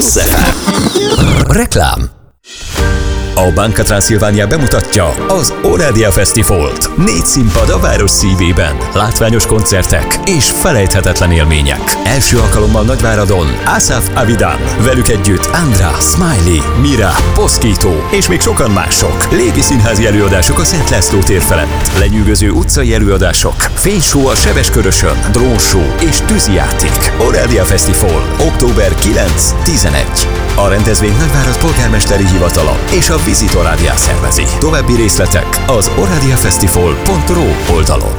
Plusz FM. Reklám. A Banca Transilvania bemutatja az Orádia Fesztivált. 4 színpad a város szívében, látványos koncertek és felejthetetlen élmények. Első alkalommal Nagyváradon Asaf Avidan, velük együtt Andra, Smiley, Mira, Poszkító és még sokan mások. Légi színházi előadások a Szent László tér felett, lenyűgöző utcai előadások, fényshow a Sebeskörösön, drónshow és tűzijáték. Orádia Fesztivál, október 9-11. A rendezvény Nagyvárad polgármesteri hivatala és a Vizitor Rádiá szervezi. További részletek az oradiafestival.ru oldalon.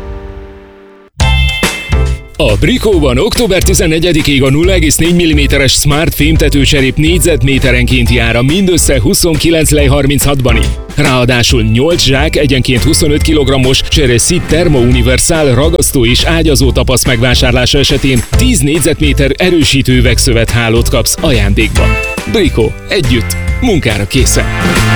A Bricóban október 14-ig a 0,4 mm-es Smart fémtetőcserép négyzetméterenkénti ára mindössze 29 lej 36-ban. Ráadásul 8 zsák egyenként 25 kg-os Ceresit Thermo Universal ragasztó és ágyazó tapasz megvásárlása esetén 10 négyzetméter erősítő üvegszövethálót kapsz ajándékba. Bricó, együtt, munkára készen!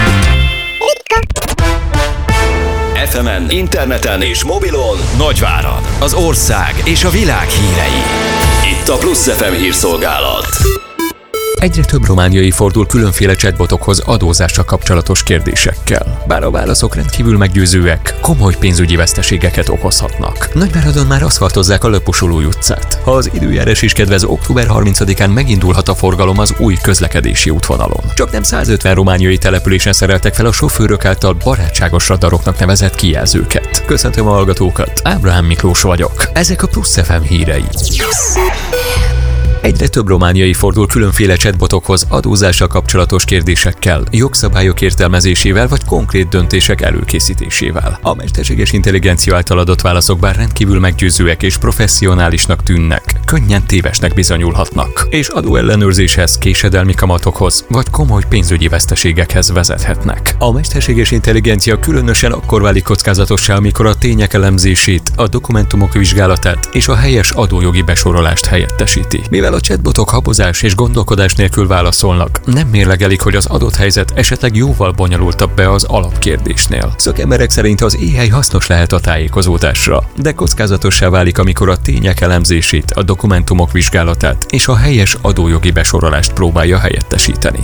FM-en, interneten és mobilon Nagyvárad, az ország és a világ hírei. Itt a Plusz FM hírszolgálat. Egyre több romániai fordul különféle chatbotokhoz adózással kapcsolatos kérdésekkel. Bár a válaszok rendkívül meggyőzőek, komoly pénzügyi veszteségeket okozhatnak. Nagyváradon már aszfaltozzák a Löpusulói utcát. Ha az időjárás is kedvez, október 30-án megindulhat a forgalom az új közlekedési útvonalon. Csaknem 150 romániai településen szereltek fel a sofőrök által barátságos radaroknak nevezett kijelzőket. Köszöntöm a hallgatókat, Ábrahám Miklós vagyok. Ezek a Plusz FM hírei. Egyre több romániai fordul különféle chatbotokhoz adózással kapcsolatos kérdésekkel, jogszabályok értelmezésével vagy konkrét döntések előkészítésével. A mesterséges intelligencia által adott válaszok bár rendkívül meggyőzőek és professzionálisnak tűnnek, könnyen tévesnek bizonyulhatnak, és adóellenőrzéshez, késedelmi kamatokhoz vagy komoly pénzügyi veszteségekhez vezethetnek. A mesterséges intelligencia különösen akkor válik kockázatossá, amikor a tények elemzését, a dokumentumok vizsgálatát és a helyes adójogi besorolást helyettesíti. Mivel a chatbotok habozás és gondolkodás nélkül válaszolnak, nem mérlegelik, hogy az adott helyzet esetleg jóval bonyolultabb be az alapkérdésnél. Szakemberek szerint az AI hasznos lehet a tájékozódásra, de kockázatossá válik, amikor a tények elemzését, a dokumentumok vizsgálatát és a helyes adójogi besorolást próbálja helyettesíteni.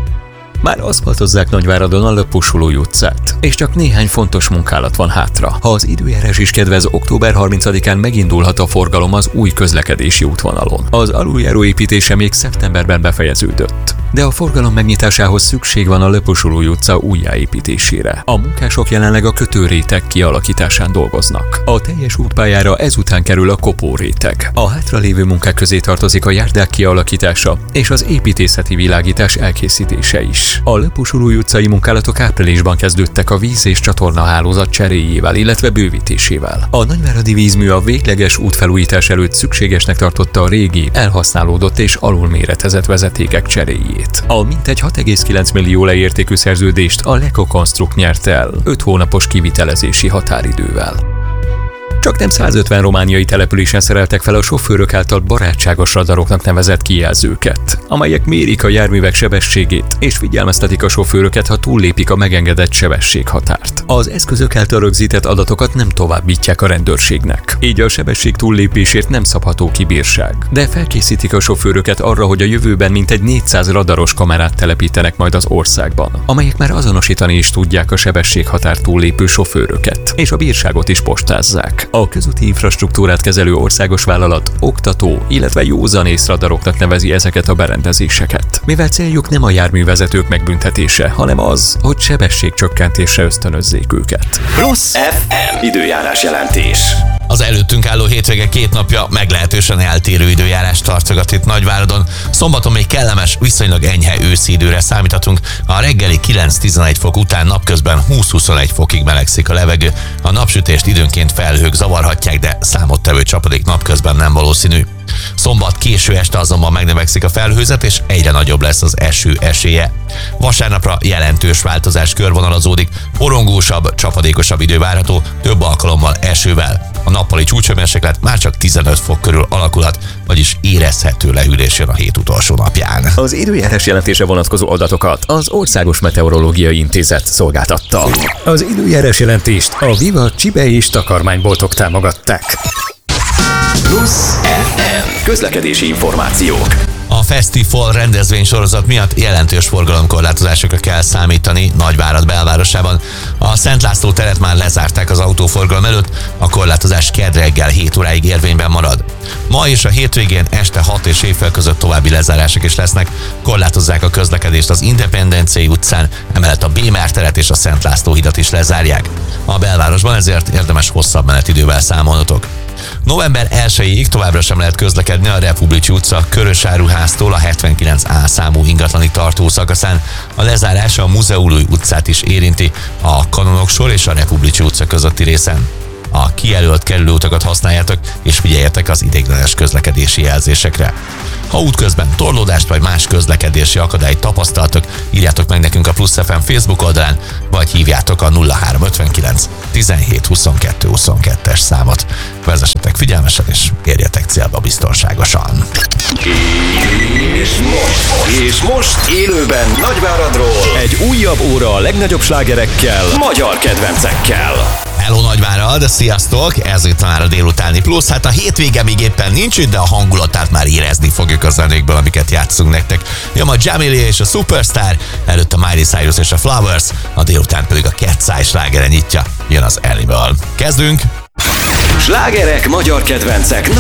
Már aszfaltozzák Nagyváradon a Löpusulói utcát, és csak néhány fontos munkálat van hátra. Ha az időjárás is kedvez, október 30-án megindulhat a forgalom az új közlekedési útvonalon. Az aluljáró építése még szeptemberben befejeződött, de a forgalom megnyitásához szükség van a Löpusulói utca újjáépítésére. A munkások jelenleg a kötőréteg kialakításán dolgoznak. A teljes útpályára ezután kerül a kopóréteg. A hátralévő munkák közé tartozik a járdák kialakítása és az építészeti világítás elkészítése is. A Löpusulói utcai munkálatok áprilisban kezdődtek a víz- és csatornahálózat cseréjével, illetve bővítésével. A nagyváradi vízmű a végleges útfelújítás előtt szükségesnek tartotta a régi, elhasználódott és alulméretezett vezetékek cseréjét. A mintegy 6,9 millió lej értékű szerződést a Leko Construct nyerte el 5 hónapos kivitelezési határidővel. Csaknem 150 romániai településen szereltek fel a sofőrök által barátságos radaroknak nevezett kijelzőket, amelyek mérik a járművek sebességét és figyelmeztetik a sofőröket, ha túllépik a megengedett sebességhatárt. Az eszközök által rögzített adatokat nem továbbítják a rendőrségnek, így a sebesség túllépésért nem szabható ki bírság. De felkészítik a sofőröket arra, hogy a jövőben mintegy 400 radaros kamerát telepítenek majd az országban, amelyek már azonosítani is tudják a sebességhatár túllépő sofőröket, és a bírságot is postázzák. A közúti infrastruktúrát kezelő országos vállalat oktató, illetve józanész radaroknak nevezi ezeket a berendezéseket. Mivel céljuk nem a járművezetők megbüntetése, hanem az, hogy sebességcsökkentésre ösztönözzék őket. Plusz FM időjárás jelentés. Az előttünk álló hétvége 2 napja meglehetősen eltérő időjárást tartogat itt Nagyváradon. Szombaton még kellemes, viszonylag enyhe őszi időre számíthatunk. A reggeli 9-11 fok után napközben 20-21 fokig melegszik a levegő. A napsütést időnként felhők zavarhatják, de számottevő csapadék napközben nem valószínű. Szombat késő este azonban megnövekszik a felhőzet, és egyre nagyobb lesz az eső esélye. Vasárnapra jelentős változás körvonalazódik, borongósabb, csapadékosabb idő várható, több alkalommal esővel. A nappali csúcshőmérséklet már csak 15 fok körül alakulhat, vagyis érezhető lehűlés jön a hét utolsó napján. Az időjárás jelentése vonatkozó adatokat az Országos Meteorológiai Intézet szolgáltatta. Az időjárás jelentést a Viva Csibe és takarmányboltok támogatták. Plusz FM. Közlekedési információk. A Festival rendezvénysorozat miatt jelentős forgalomkorlátozásokra kell számítani Nagyvárad belvárosában. A Szent László teret már lezárták az autóforgalom előtt, a korlátozás kedd reggel 7 óráig érvényben marad. Ma és a hétvégén este 6 és éjfél között további lezárások is lesznek, korlátozzák a közlekedést az Independenciai utcán, emellett a Bémer teret és a Szent László hidat is lezárják. A belvárosban ezért érdemes hosszabb menetidővel számolnotok. November 1-ig továbbra sem lehet közlekedni a Republicsi utca Körösáruháztól a 79A számú ingatlani tartó szakaszán. A lezárás a Múzeumúj utcát is érinti, a Kanonok sor és a Republicsi utca közötti részen. A kijelölt kerülőutakat használjátok, és figyeljetek az ideiglenes közlekedési jelzésekre. Ha útközben torlódást vagy más közlekedési akadályt tapasztaltok, írjátok meg nekünk a Plusz FM Facebook oldalán, vagy hívjátok a 0359 17 22 22-es számot. Vezessetek figyelmesen, és érjetek célba biztonságosan. És most élőben Nagyváradról egy újabb óra a legnagyobb slágerekkel, magyar kedvencekkel. Hello Nagyvárad, sziasztok! Ez itt már a délutáni plusz. Hát a hétvége még éppen nincs itt, de a hangulatát már érezni fogjuk a zenékből, amiket játszunk nektek. Jön a Jamilia és a Superstar, előtt a Miley Cyrus és a Flowers, a délután pedig a Cat's Eye slágere nyitja. Jön az Animal. Kezdünk! Slágerek, magyar kedvencek